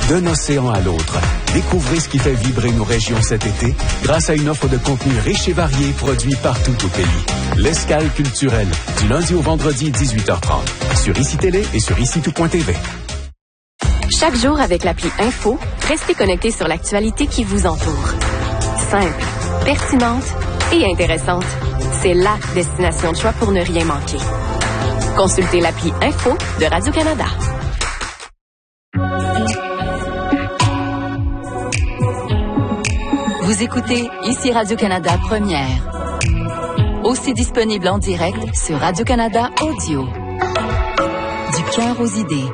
D'un océan à l'autre, découvrez ce qui fait vibrer nos régions cet été grâce à une offre de contenu riche et varié produit partout au pays. L'Escale culturelle, du lundi au vendredi 18h30, sur ICI Télé et sur ICI-Tout.tv. Chaque jour avec l'appli Info, restez connectés sur l'actualité qui vous entoure. Simple, pertinente et intéressante. C'est la destination de choix pour ne rien manquer. Consultez l'appli Info de Radio-Canada. Vous écoutez ici Radio-Canada Première. Aussi disponible en direct sur Radio-Canada Audio. Du cœur aux idées.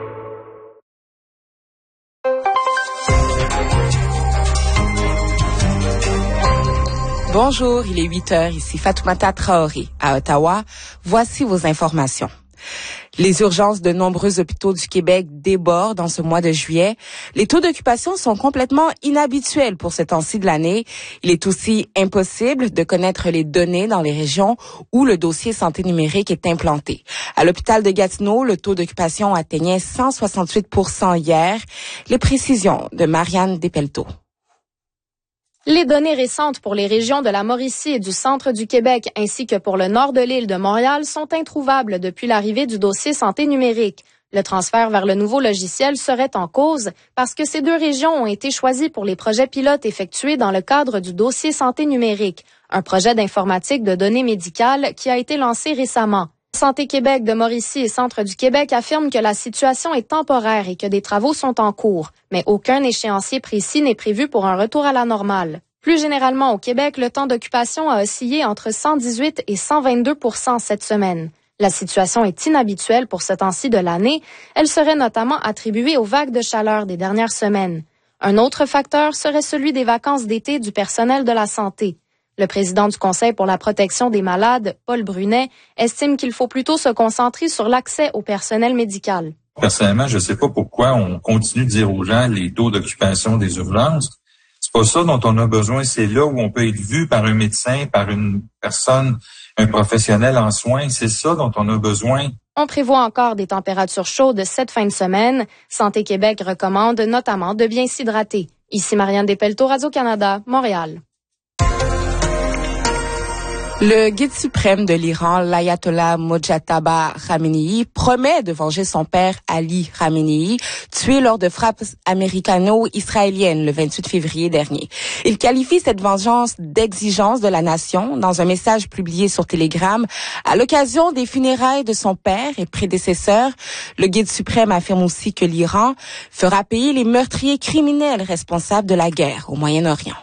Bonjour, il est 8h, ici Fatoumata Traoré, à Ottawa. Voici vos informations. Les urgences de nombreux hôpitaux du Québec débordent en ce mois de juillet. Les taux d'occupation sont complètement inhabituels pour ce temps-ci de l'année. Il est aussi impossible de connaître les données dans les régions où le dossier santé numérique est implanté. À l'hôpital de Gatineau, le taux d'occupation atteignait 168% hier. Les précisions de Marianne Despelteaux. Les données récentes pour les régions de la Mauricie et du centre du Québec ainsi que pour le nord de l'île de Montréal sont introuvables depuis l'arrivée du dossier santé numérique. Le transfert vers le nouveau logiciel serait en cause parce que ces deux régions ont été choisies pour les projets pilotes effectués dans le cadre du dossier santé numérique, un projet d'informatique de données médicales qui a été lancé récemment. Santé Québec de Mauricie et Centre du Québec affirment que la situation est temporaire et que des travaux sont en cours, mais aucun échéancier précis n'est prévu pour un retour à la normale. Plus généralement au Québec, le temps d'occupation a oscillé entre 118 et 122% cette semaine. La situation est inhabituelle pour ce temps-ci de l'année. Elle serait notamment attribuée aux vagues de chaleur des dernières semaines. Un autre facteur serait celui des vacances d'été du personnel de la santé. Le président du Conseil pour la protection des malades, Paul Brunet, estime qu'il faut plutôt se concentrer sur l'accès au personnel médical. Personnellement, je ne sais pas pourquoi on continue de dire aux gens les taux d'occupation des urgences. C'est pas ça dont on a besoin. C'est là où on peut être vu par un médecin, par une personne, un professionnel en soins. C'est ça dont on a besoin. On prévoit encore des températures chaudes cette fin de semaine. Santé Québec recommande notamment de bien s'hydrater. Ici Marianne Despelteaux, Radio-Canada, Montréal. Le guide suprême de l'Iran, l'ayatollah Mojtaba Khamenei, promet de venger son père Ali Khamenei, tué lors de frappes américano-israéliennes le 28 février dernier. Il qualifie cette vengeance d'exigence de la nation dans un message publié sur Telegram à l'occasion des funérailles de son père et prédécesseur. Le guide suprême affirme aussi que l'Iran fera payer les meurtriers criminels responsables de la guerre au Moyen-Orient.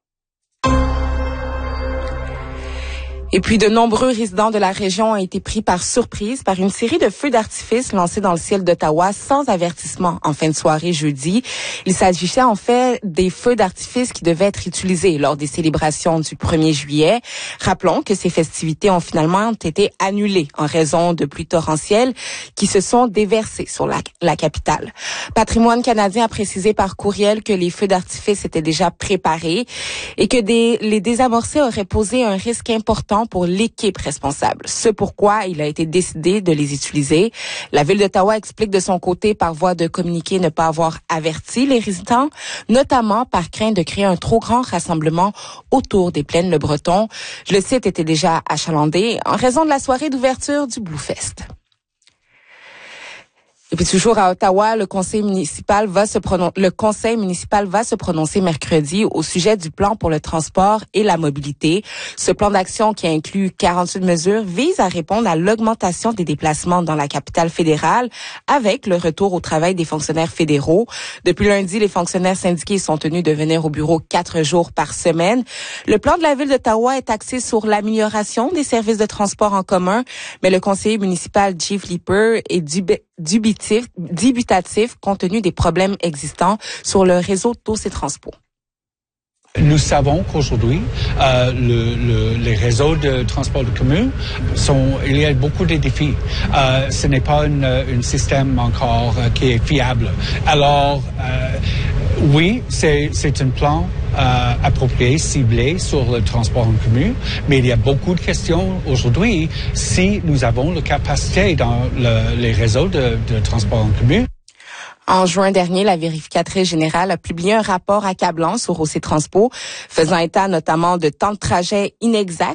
Et puis, de nombreux résidents de la région ont été pris par surprise par une série de feux d'artifice lancés dans le ciel d'Ottawa sans avertissement en fin de soirée jeudi. Il s'agissait en fait des feux d'artifice qui devaient être utilisés lors des célébrations du 1er juillet. Rappelons que ces festivités ont finalement été annulées en raison de pluies torrentielles qui se sont déversées sur la capitale. Patrimoine canadien a précisé par courriel que les feux d'artifice étaient déjà préparés et que les désamorcer auraient posé un risque important pour l'équipe responsable. Ce pourquoi il a été décidé de les utiliser. La ville d'Ottawa explique de son côté par voie de communiqué ne pas avoir averti les résidents, notamment par crainte de créer un trop grand rassemblement autour des plaines Le Breton. Le site était déjà achalandé en raison de la soirée d'ouverture du Bluefest. Et puis toujours à Ottawa, le conseil municipal va se prononcer mercredi au sujet du plan pour le transport et la mobilité. Ce plan d'action qui inclut 48 mesures vise à répondre à l'augmentation des déplacements dans la capitale fédérale avec le retour au travail des fonctionnaires fédéraux. Depuis lundi, les fonctionnaires syndiqués sont tenus de venir au bureau 4 jours par semaine. Le plan de la ville d'Ottawa est axé sur l'amélioration des services de transport en commun, mais le conseiller municipal Jeff Leeper est dubitatif compte tenu des problèmes existants sur le réseau d'Ocetranspo. Nous savons qu'aujourd'hui, les réseaux de transport de commun il y a beaucoup de défis. Ce n'est pas un système encore qui est fiable. Alors, oui, c'est un plan approprié, ciblé sur le transport en commun, mais il y a beaucoup de questions aujourd'hui si nous avons la capacité dans les réseaux de transport en commun. En juin dernier, la vérificatrice générale a publié un rapport accablant sur OC Transpo, faisant état notamment de temps de trajet inexacts